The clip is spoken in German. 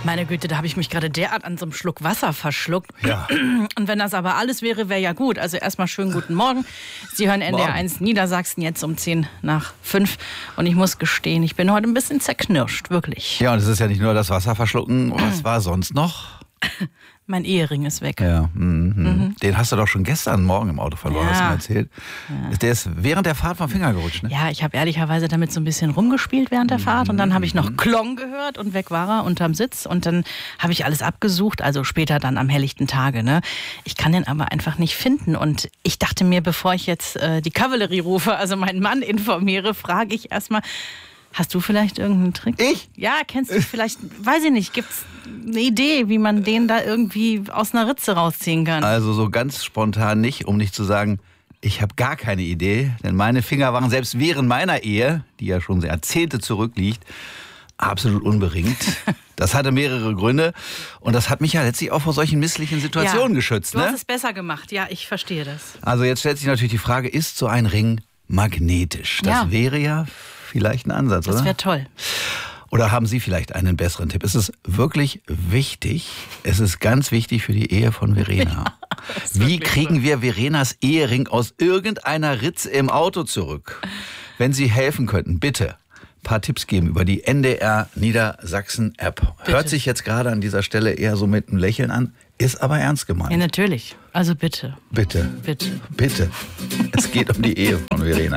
Meine Güte, da habe ich mich gerade derart an so einem Schluck Wasser verschluckt. Ja. Und wenn das aber alles wäre, wäre ja gut. Also erstmal schönen guten Morgen. Sie hören NDR 1 Niedersachsen jetzt um 5:10. Und ich muss gestehen, ich bin heute ein bisschen zerknirscht, wirklich. Ja, und es ist ja nicht nur das Wasser verschlucken. Was war sonst noch? Mein Ehering ist weg. Ja, Den hast du doch schon gestern Morgen im Auto verloren, hast du mir erzählt. Ja. Der ist während der Fahrt vom Finger gerutscht, ne? Ja, ich habe ehrlicherweise damit so ein bisschen rumgespielt während der Fahrt. Und dann habe ich noch Klong gehört und weg war er unterm Sitz. Und dann habe ich alles abgesucht, also später dann am helllichten Tage. Ne? Ich kann den aber einfach nicht finden. Und ich dachte mir, bevor ich jetzt die Kavallerie rufe, also meinen Mann informiere, frage ich erstmal, hast du vielleicht irgendeinen Trick? Ich? Ja, kennst du vielleicht, weiß ich nicht, gibt's eine Idee, wie man den da irgendwie aus einer Ritze rausziehen kann? Also so ganz spontan nicht, um nicht zu sagen, ich habe gar keine Idee. Denn meine Finger waren selbst während meiner Ehe, die ja schon Jahrzehnte zurückliegt, absolut unberingt. Das hatte mehrere Gründe. Und das hat mich ja letztlich auch vor solchen misslichen Situationen geschützt. Du Ne? hast es besser gemacht, ja, ich verstehe das. Also jetzt stellt sich natürlich die Frage, ist so ein Ring magnetisch? Das wäre ja vielleicht ein Ansatz, oder? Das wäre toll. Oder haben Sie vielleicht einen besseren Tipp? Es ist wirklich wichtig, es ist ganz wichtig für die Ehe von Verena. Wie kriegen wir Verenas Ehering aus irgendeiner Ritze im Auto zurück? Wenn Sie helfen könnten, bitte ein paar Tipps geben über die NDR Niedersachsen App. Hört sich jetzt gerade an dieser Stelle eher so mit einem Lächeln an, ist aber ernst gemeint. Ja, natürlich. Also bitte. Bitte. Bitte. Bitte. Es geht um die Ehe von Verena.